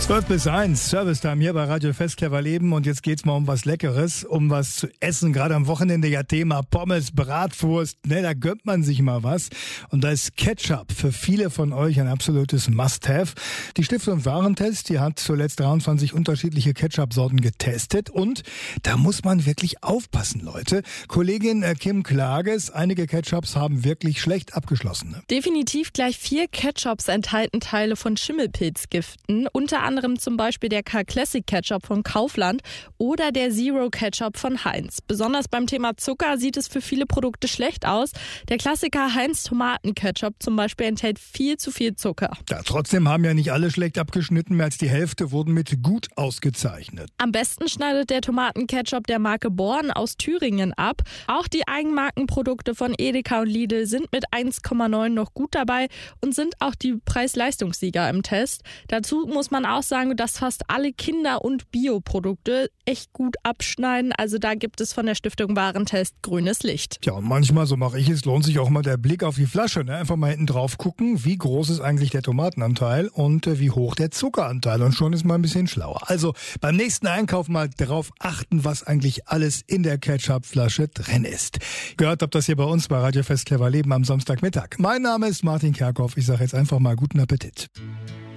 12:01, Servicetime hier bei Radio Fest Clever Leben, und jetzt geht's mal um was Leckeres, um was zu essen. Gerade am Wochenende ja Thema Pommes, Bratwurst, ne, da gönnt man sich mal was. Und da ist Ketchup für viele von euch ein absolutes Must-Have. Die Stiftung Warentest, die hat zuletzt 23 unterschiedliche Ketchup-Sorten getestet, und da muss man wirklich aufpassen, Leute. Kollegin Kim Klages, einige Ketchups haben wirklich schlecht abgeschlossen. Ne? Definitiv gleich 4 Ketchups enthalten Teile von Schimmelpilzgiften, unter anderem zum Beispiel der K-Classic Ketchup von Kaufland oder der Zero Ketchup von Heinz. Besonders beim Thema Zucker sieht es für viele Produkte schlecht aus. Der Klassiker Heinz Tomatenketchup zum Beispiel enthält viel zu viel Zucker. Ja, trotzdem haben ja nicht alle schlecht abgeschnitten, mehr als die Hälfte wurden mit gut ausgezeichnet. Am besten schneidet der Tomatenketchup der Marke Born aus Thüringen ab. Auch die Eigenmarkenprodukte von Edeka und Lidl sind mit 1,9 noch gut dabei und sind auch die Preis-Leistungssieger im Test. Dazu muss man auch sagen, dass fast alle Kinder- und Bioprodukte echt gut abschneiden. Also da gibt es von der Stiftung Warentest grünes Licht. Ja, und manchmal, so mache ich es, lohnt sich auch mal der Blick auf die Flasche. Ne? Einfach mal hinten drauf gucken, wie groß ist eigentlich der Tomatenanteil und wie hoch der Zuckeranteil. Und schon ist man ein bisschen schlauer. Also beim nächsten Einkauf mal darauf achten, was eigentlich alles in der Ketchupflasche drin ist. Gehört habt das hier bei uns bei Radio Fest Clever Leben am Samstagmittag. Mein Name ist Martin Kerkhoff. Ich sage jetzt einfach mal guten Appetit.